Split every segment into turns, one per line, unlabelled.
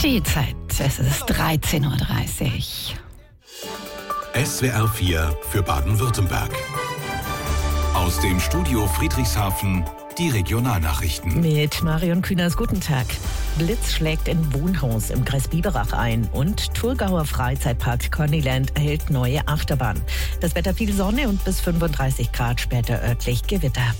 Die Zeit, es ist 13.30 Uhr.
SWR 4 für Baden-Württemberg. Aus dem Studio Friedrichshafen die Regionalnachrichten.
Mit Marion Kühners, guten Tag. Blitz schlägt in Wohnhaus im Kreis Biberach ein und Thurgauer Freizeitpark Connyland erhält neue Achterbahn. Das Wetter viel Sonne und bis 35 Grad, später örtlich Gewitter.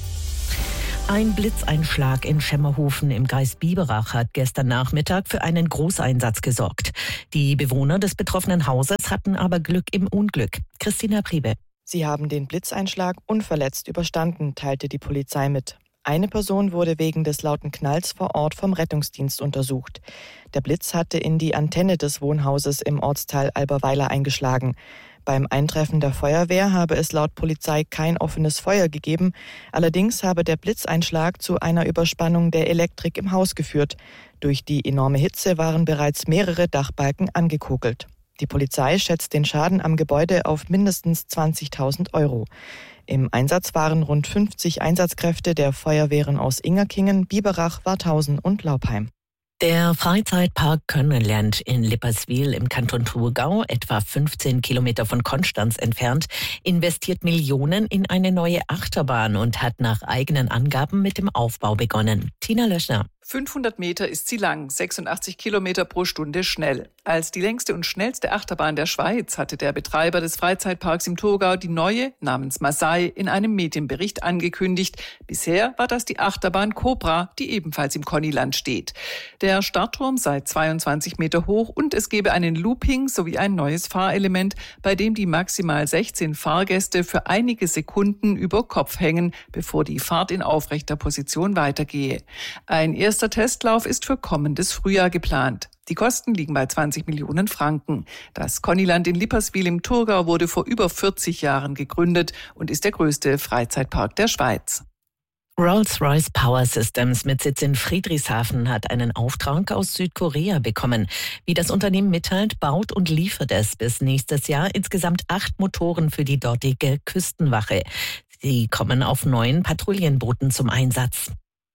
Ein Blitzeinschlag in Schemmerhofen im Kreis Biberach hat gestern Nachmittag für einen Großeinsatz gesorgt. Die Bewohner des betroffenen Hauses hatten aber Glück im Unglück. Christina Priebe.
Sie haben den Blitzeinschlag unverletzt überstanden, teilte die Polizei mit. Eine Person wurde wegen des lauten Knalls vor Ort vom Rettungsdienst untersucht. Der Blitz hatte in die Antenne des Wohnhauses im Ortsteil Alberweiler eingeschlagen. Beim Eintreffen der Feuerwehr habe es laut Polizei kein offenes Feuer gegeben. Allerdings habe der Blitzeinschlag zu einer Überspannung der Elektrik im Haus geführt. Durch die enorme Hitze waren bereits mehrere Dachbalken angekokelt. Die Polizei schätzt den Schaden am Gebäude auf mindestens 20.000 Euro. Im Einsatz waren rund 50 Einsatzkräfte der Feuerwehren aus Ingerkingen, Biberach, Warthausen und Laupheim.
Der Freizeitpark Connyland in Lipperswil im Kanton Thurgau, etwa 15 Kilometer von Konstanz entfernt, investiert Millionen in eine neue Achterbahn und hat nach eigenen Angaben mit dem Aufbau begonnen. Tina Löschner.
500 Meter ist sie lang, 86 Kilometer pro Stunde schnell. Als die längste und schnellste Achterbahn der Schweiz hatte der Betreiber des Freizeitparks im Thurgau die neue, namens Masai, in einem Medienbericht angekündigt. Bisher war das die Achterbahn Cobra, die ebenfalls im Connyland steht. Der Startturm sei 22 Meter hoch und es gebe einen Looping sowie ein neues Fahrelement, bei dem die maximal 16 Fahrgäste für einige Sekunden über Kopf hängen, bevor die Fahrt in aufrechter Position weitergehe. Ein erster Testlauf ist für kommendes Frühjahr geplant. Die Kosten liegen bei 20 Millionen Franken. Das Connyland in Lipperswil im Thurgau wurde vor über 40 Jahren gegründet und ist der größte Freizeitpark der Schweiz.
Rolls-Royce Power Systems mit Sitz in Friedrichshafen hat einen Auftrag aus Südkorea bekommen. Wie das Unternehmen mitteilt, baut und liefert es bis nächstes Jahr insgesamt 8 Motoren für die dortige Küstenwache. Sie kommen auf 9 Patrouillenbooten zum Einsatz.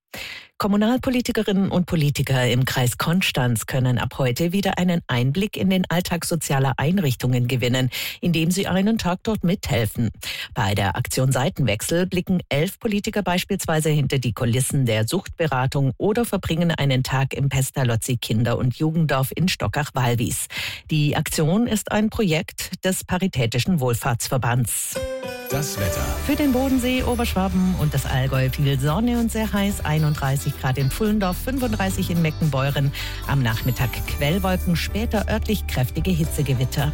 Kommunalpolitikerinnen und Politiker im Kreis Konstanz können ab heute wieder einen Einblick in den Alltag sozialer Einrichtungen gewinnen, indem sie einen Tag dort mithelfen. Bei der Aktion Seitenwechsel blicken 11 Politiker beispielsweise hinter die Kulissen der Suchtberatung oder verbringen einen Tag im Pestalozzi Kinder- und Jugenddorf in Stockach-Walwies. Die Aktion ist ein Projekt des Paritätischen Wohlfahrtsverbands.
Das Wetter.
Für den Bodensee, Oberschwaben und das Allgäu viel Sonne und sehr heiß, 31 Grad in Pfullendorf, 35 in Meckenbeuren. Am Nachmittag Quellwolken, später örtlich kräftige Hitzegewitter.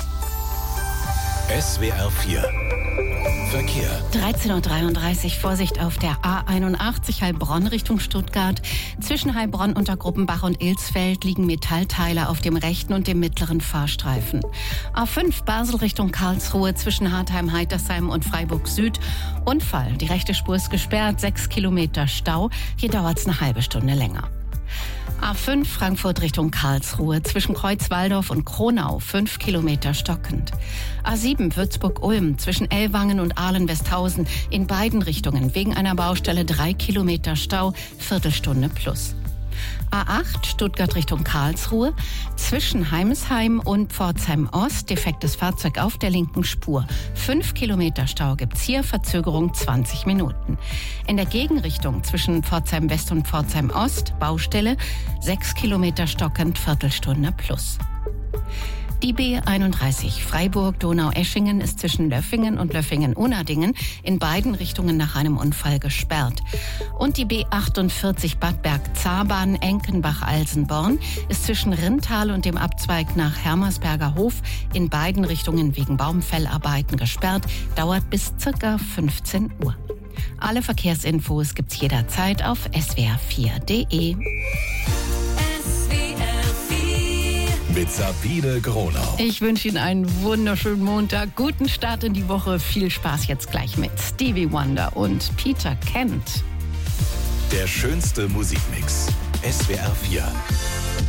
SWR 4 Verkehr.
13.33 Uhr, Vorsicht auf der A81 Heilbronn Richtung Stuttgart. Zwischen Heilbronn, Untergruppenbach und Ilsfeld liegen Metallteile auf dem rechten und dem mittleren Fahrstreifen. A5 Basel Richtung Karlsruhe zwischen Hartheim-Heitersheim und Freiburg Süd. Unfall, die rechte Spur ist gesperrt, 6 Kilometer Stau. Hier dauert es eine halbe Stunde länger. A5 Frankfurt Richtung Karlsruhe zwischen Kreuzwaldorf und Kronau 5 Kilometer stockend. A7 Würzburg-Ulm zwischen Ellwangen und Ahlen-Westhausen in beiden Richtungen wegen einer Baustelle 3 Kilometer Stau, Viertelstunde plus. A8 Stuttgart Richtung Karlsruhe zwischen Heimesheim und Pforzheim-Ost defektes Fahrzeug auf der linken Spur. 5 Kilometer Stau gibt's hier, Verzögerung 20 Minuten. In der Gegenrichtung zwischen Pforzheim-West und Pforzheim-Ost Baustelle 6 Kilometer stockend, Viertelstunde plus. Die B31 Freiburg-Donau-Eschingen ist zwischen Löffingen und Löffingen-Unadingen in beiden Richtungen nach einem Unfall gesperrt. Und die B48 Bad Berg-Zahbahn-Enkenbach-Alsenborn ist zwischen Rintal und dem Abzweig nach Hermersberger Hof in beiden Richtungen wegen Baumfellarbeiten gesperrt, dauert bis ca. 15 Uhr. Alle Verkehrsinfos gibt's jederzeit auf swr4.de.
Mit Sabine Gronau.
Ich wünsche Ihnen einen wunderschönen Montag, guten Start in die Woche, viel Spaß jetzt gleich mit Stevie Wonder und Peter Kent.
Der schönste Musikmix. SWR 4.